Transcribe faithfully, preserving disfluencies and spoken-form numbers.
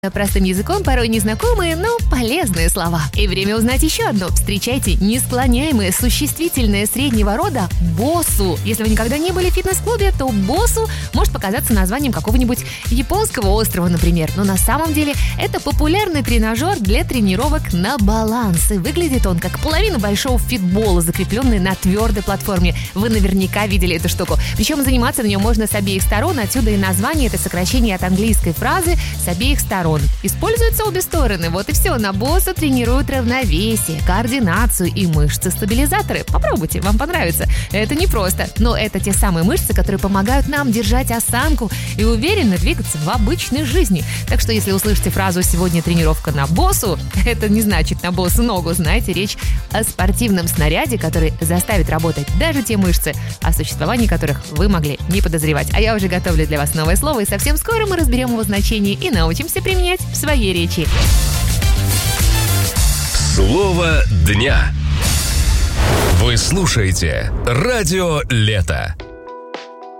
Простым языком порой незнакомые, но полезные слова. И время узнать еще одно. Встречайте несклоняемое существительное среднего рода «боссу». Если вы никогда не были в фитнес-клубе, то «боссу» может показаться названием какого-нибудь японского острова, например. Но на самом деле это популярный тренажер для тренировок на баланс. И выглядит он как половина большого фитбола, закрепленный на твердой платформе. Вы наверняка видели эту штуку. Причем заниматься на нем можно с обеих сторон. Отсюда и название — это сокращение от английской фразы «с обеих сторон». Используются обе стороны. Вот и все. На боссу тренируют равновесие, координацию и мышцы-стабилизаторы. Попробуйте, вам понравится. Это непросто, но это те самые мышцы, которые помогают нам держать осанку и уверенно двигаться в обычной жизни. Так что если услышите фразу «сегодня тренировка на боссу», это не значит на боссу ногу. Знаете, речь о спортивном снаряде, который заставит работать даже те мышцы, о существовании которых вы могли не подозревать. А я уже готовлю для вас новое слово, и совсем скоро мы разберем его значение и научимся применять в своей речи. Слово дня. Вы слушаете Радио Лето.